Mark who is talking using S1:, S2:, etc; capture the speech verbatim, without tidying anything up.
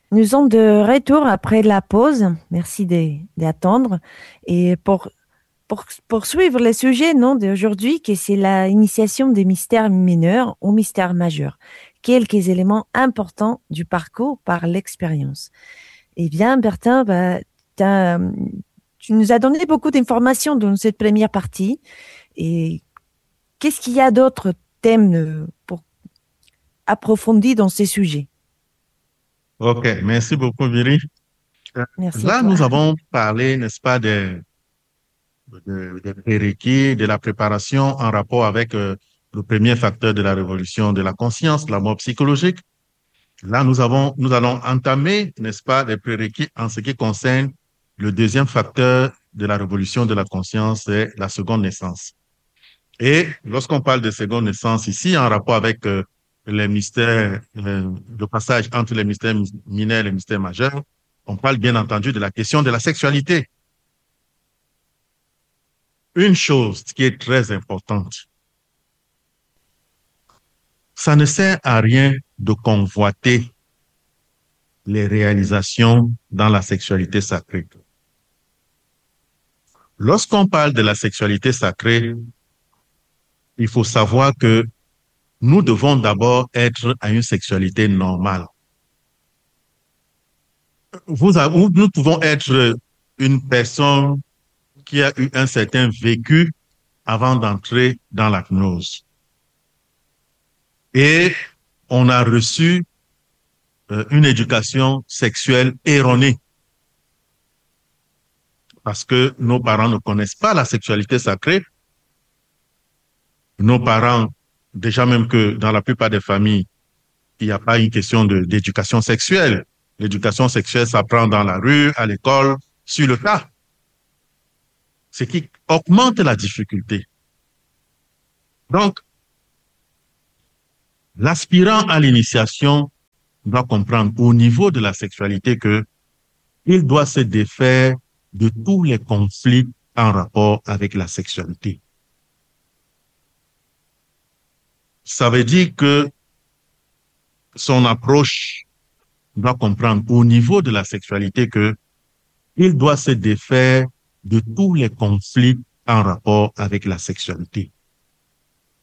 S1: Nous sommes de retour après la pause. Merci de- d'attendre. Et pour, pour poursuivre le sujet non, d'aujourd'hui, que c'est la initiation des mystères mineurs au mystère majeur. Quelques éléments importants du parcours par l'expérience. Eh bien, Bertin, bah, t'as, tu nous as donné beaucoup d'informations dans cette première partie. Et qu'est-ce qu'il y a d'autres thèmes euh, pour approfondir dans ces sujets?
S2: Ok, merci beaucoup, Viri. Euh,
S1: Merci à
S2: Là,
S1: toi.
S2: nous avons parlé, n'est-ce pas, des, des, des prérequis, de la préparation en rapport avec euh, le premier facteur de la révolution de la conscience, la mort psychologique. Là, nous avons, nous allons entamer, n'est-ce pas, les prérequis en ce qui concerne le deuxième facteur de la révolution de la conscience, c'est la seconde naissance. Et lorsqu'on parle de seconde naissance ici, en rapport avec euh, les mystères, euh, le passage entre les mystères mineurs et les mystères majeurs, on parle bien entendu de la question de la sexualité. Une chose qui est très importante, ça ne sert à rien de convoiter les réalisations dans la sexualité sacrée. Lorsqu'on parle de la sexualité sacrée, il faut savoir que nous devons d'abord être à une sexualité normale. Vous, nous pouvons être une personne qui a eu un certain vécu avant d'entrer dans la gnose. Et on a reçu euh, une éducation sexuelle erronée parce que nos parents ne connaissent pas la sexualité sacrée. Nos parents, déjà même que dans la plupart des familles, il n'y a pas une question de, d'éducation sexuelle. L'éducation sexuelle s'apprend dans la rue, à l'école, sur le tas. Ce qui augmente la difficulté. Donc, l'aspirant à l'initiation doit comprendre au niveau de la sexualité que il doit se défaire de tous les conflits en rapport avec la sexualité. Ça veut dire que son approche doit comprendre au niveau de la sexualité que il doit se défaire de tous les conflits en rapport avec la sexualité. Il doit se défaire de tous les conflits en rapport avec la sexualité. Il doit se défaire de tous les conflits en rapport avec la sexualité. Il doit se défaire de tous les conflits en rapport avec la sexualité. Il doit se défaire de tous les conflits en rapport avec la sexualité. Ça veut dire que son approche doit comprendre au niveau de la sexualité que il doit se défaire de tous les conflits en rapport avec la sexualité.